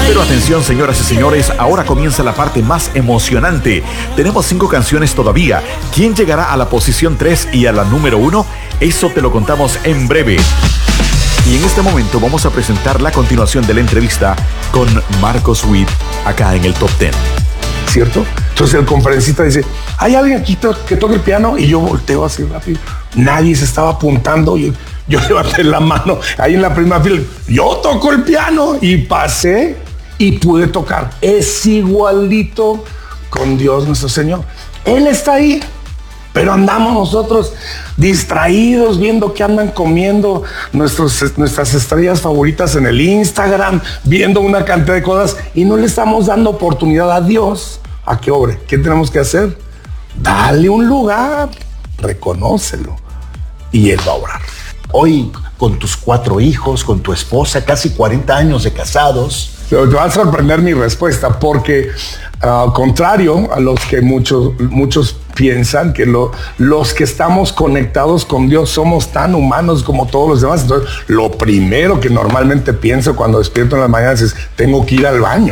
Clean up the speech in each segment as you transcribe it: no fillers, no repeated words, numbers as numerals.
Pero atención, señoras y señores, ahora comienza la parte más emocionante. Tenemos 5 canciones todavía. ¿Quién llegará a la posición 3 y a la número 1? Eso te lo contamos en breve. Y en este momento vamos a presentar la continuación de la entrevista con Marcos Witt, acá en el Top 10. ¿Cierto? Entonces el conferencista dice, ¿hay alguien aquí que toque el piano? Y yo volteo así rápido. Nadie se estaba apuntando. Yo levanté la mano ahí en la primera fila. Yo toco el piano y pasé y pude tocar. Es igualito con Dios nuestro Señor. Él está ahí. Pero andamos nosotros distraídos viendo que andan comiendo nuestras estrellas favoritas en el Instagram, viendo una cantidad de cosas y no le estamos dando oportunidad a Dios a que obre. ¿Qué tenemos que hacer? Dale un lugar, reconócelo y Él va a obrar. Hoy, con tus 4 hijos, con tu esposa, casi 40 años de casados. Pero te va a sorprender mi respuesta porque, contrario a los que muchos piensan, que los que estamos conectados con Dios somos tan humanos como todos los demás. Entonces, lo primero que normalmente pienso cuando despierto en las mañanas es, tengo que ir al baño.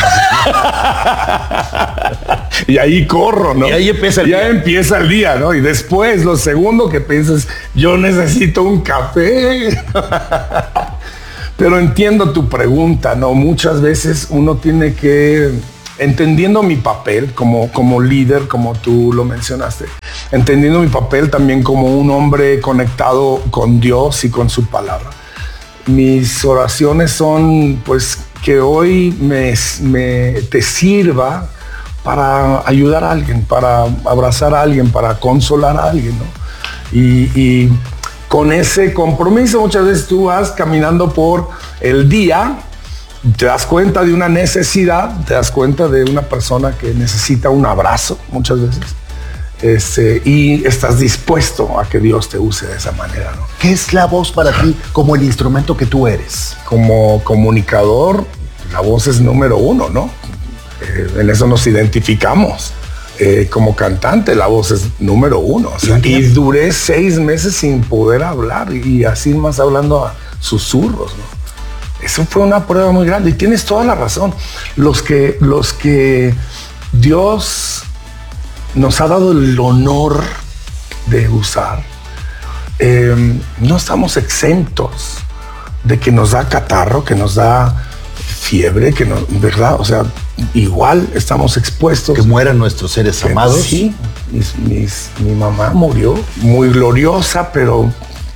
Y ahí corro, ¿no? Y ahí empieza el día, ¿no? Y después, lo segundo que piensas, yo necesito un café. Pero entiendo tu pregunta, ¿no? Muchas veces uno tiene que, entendiendo mi papel como líder, como tú lo mencionaste, entendiendo mi papel también como un hombre conectado con Dios y con su palabra. Mis oraciones son, pues, que hoy te sirva para ayudar a alguien, para abrazar a alguien, para consolar a alguien, ¿no? Y con ese compromiso muchas veces tú vas caminando por el día, te das cuenta de una necesidad, te das cuenta de una persona que necesita un abrazo muchas veces, y estás dispuesto a que Dios te use de esa manera, ¿no? ¿Qué es la voz para ti como el instrumento que tú eres? Como comunicador, la voz es número 1, ¿no? En eso nos identificamos. Como cantante, la voz es número 1. O sea, y duré 6 meses sin poder hablar y así más hablando a susurros, ¿no? Eso fue una prueba muy grande y tienes toda la razón. Los que Dios nos ha dado el honor de usar, no estamos exentos de que nos da catarro, que nos da fiebre, que no, ¿verdad? O sea, igual estamos expuestos. Que mueran nuestros seres amados. Sí, mi mamá murió muy gloriosa, pero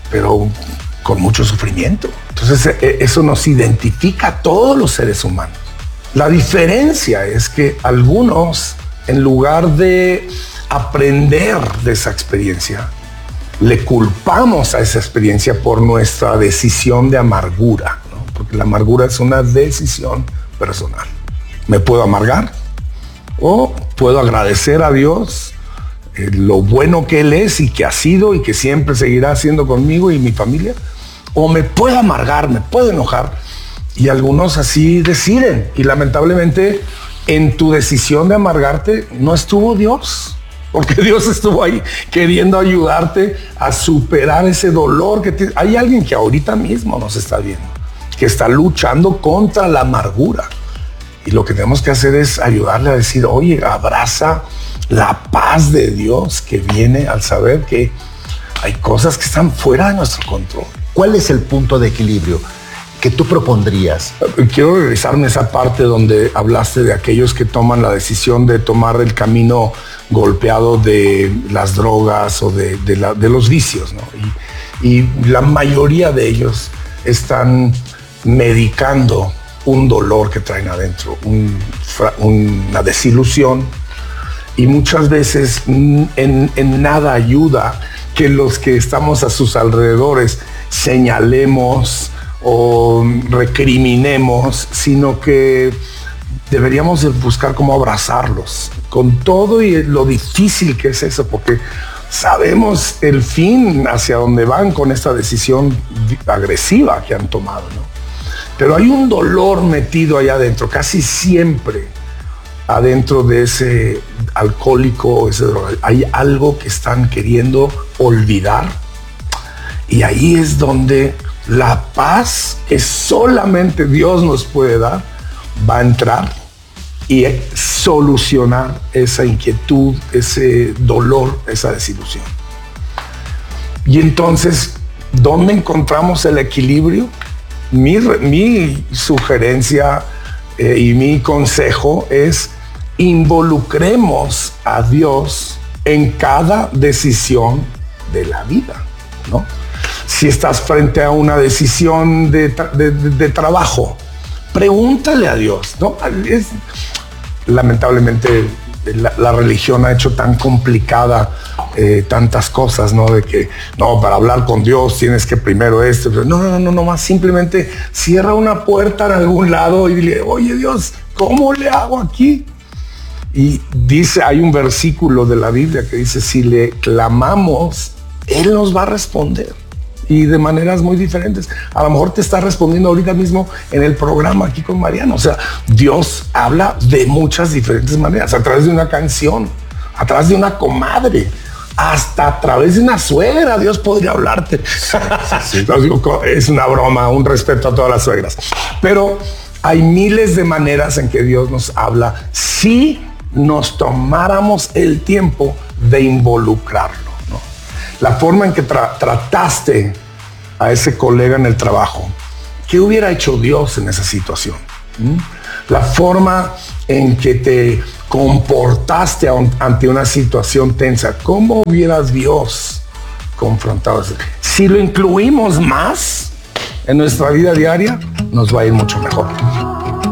con mucho sufrimiento. Entonces eso nos identifica a todos los seres humanos. La diferencia es que algunos, en lugar de aprender de esa experiencia, le culpamos a esa experiencia por nuestra decisión de amargura, ¿no? Porque la amargura es una decisión personal. Me puedo amargar o puedo agradecer a Dios lo bueno que Él es y que ha sido y que siempre seguirá siendo conmigo y mi familia, o me puedo amargar, me puedo enojar, y algunos así deciden, y lamentablemente en tu decisión de amargarte no estuvo Dios, porque Dios estuvo ahí queriendo ayudarte a superar ese dolor que hay alguien que ahorita mismo nos está viendo, que está luchando contra la amargura. Y lo que tenemos que hacer es ayudarle a decir, oye, abraza la paz de Dios que viene al saber que hay cosas que están fuera de nuestro control. ¿Cuál es el punto de equilibrio que tú propondrías? Quiero regresarme a esa parte donde hablaste de aquellos que toman la decisión de tomar el camino golpeado de las drogas o de los vicios, ¿no? Y la mayoría de ellos están medicando un dolor que traen adentro, una desilusión, y muchas veces en nada ayuda que los que estamos a sus alrededores señalemos o recriminemos, sino que deberíamos buscar cómo abrazarlos con todo y lo difícil que es eso, porque sabemos el fin hacia dónde van con esta decisión agresiva que han tomado, ¿no? Pero hay un dolor metido allá adentro, casi siempre adentro de ese alcohólico, ese droga, hay algo que están queriendo olvidar, y ahí es donde la paz que solamente Dios nos puede dar va a entrar y solucionar esa inquietud, ese dolor, esa desilusión. Y entonces, ¿dónde encontramos el equilibrio? Mi sugerencia y mi consejo es: involucremos a Dios en cada decisión de la vida, ¿no? Si estás frente a una decisión de trabajo, pregúntale a Dios, ¿no? Lamentablemente la religión ha hecho tan complicada tantas cosas, ¿no? De que, no, para hablar con Dios tienes que primero esto. No, más simplemente cierra una puerta en algún lado y dile: oye, Dios, ¿cómo le hago aquí? Y dice, hay un versículo de la Biblia que dice: si le clamamos, Él nos va a responder. Y de maneras muy diferentes. A lo mejor te está respondiendo ahorita mismo en el programa aquí con Mariano. O sea, Dios habla de muchas diferentes maneras. A través de una canción, a través de una comadre, hasta a través de una suegra. Dios podría hablarte. Sí. Es una broma, un respeto a todas las suegras. Pero hay miles de maneras en que Dios nos habla si nos tomáramos el tiempo de involucrarlo. La forma en que trataste a ese colega en el trabajo, ¿qué hubiera hecho Dios en esa situación? La forma en que te comportaste ante una situación tensa, ¿cómo hubiera Dios confrontado eso? Si lo incluimos más en nuestra vida diaria, nos va a ir mucho mejor.